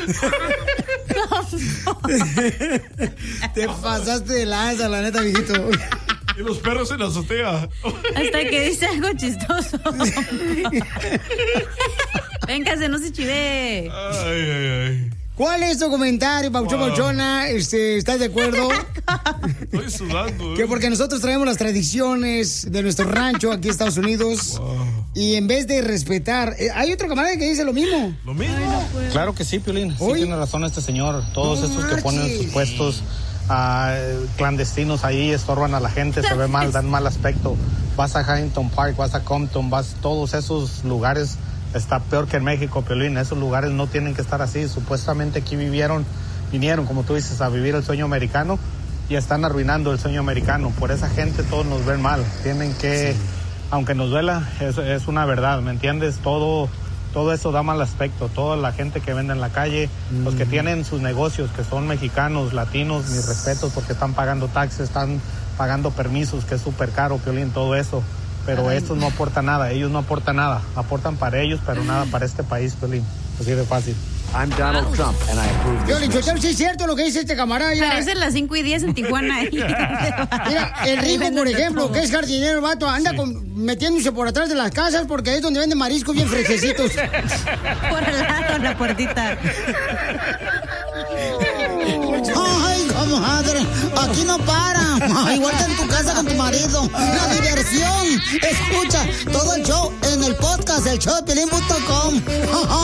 Te pasaste de lanza, la neta, viejito. Y los perros en la azotea. Hasta que dice algo chistoso. Véngase, no se chive. Ay. ¿Cuál es tu comentario, Pauchón, Pauchona? ¿Estás de acuerdo? Estoy sudando. Que porque nosotros traemos las tradiciones de nuestro rancho aquí en Estados Unidos. Y en vez de respetar... hay otro camarada que dice lo mismo. ¿Lo mismo? Ay, no, pues. Claro que sí, Piolín. Sí tiene razón este señor. Todos esos que ponen sus puestos clandestinos ahí estorban a la gente, se ve mal, dan mal aspecto. Vas a Huntington Park, vas a Compton, todos esos lugares... Está peor que en México, Piolín. Esos lugares no tienen que estar así. Supuestamente aquí vinieron, como tú dices, a vivir el sueño americano y están arruinando el sueño americano. Por esa gente todos nos ven mal. Tienen que, aunque nos duela, es una verdad, ¿me entiendes? Todo eso da mal aspecto. Toda la gente que vende en la calle, los que tienen sus negocios, que son mexicanos, latinos, mis respetos, porque están pagando taxes, están pagando permisos, que es súper caro, Piolín, todo eso. Pero estos no aportan nada, ellos no aportan nada. Aportan para ellos, pero nada para este país, Piolín. Así de fácil. I'm Donald Trump, and I approve this. Piolín, sí es cierto lo que dice este camarada. Parecen las 5:10 en Tijuana. Mira, el rico, por ejemplo, que es jardinero, vato, anda metiéndose por atrás de las casas porque ahí es donde venden mariscos bien fresquecitos. Por el lado, la puertita. Ay, comadre, aquí no para. Igual que en tu casa con tu marido. La diversión. Escucha todo el show en el podcast, el showdepiolín.com.